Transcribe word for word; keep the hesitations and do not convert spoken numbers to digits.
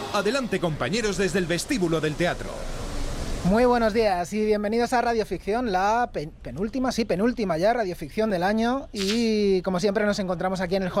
Adelante, compañeros, desde el vestíbulo del teatro. Muy buenos días y bienvenidos a Radioficción, la pen- penúltima, sí, penúltima ya Radioficción del año. Y como siempre nos encontramos aquí en el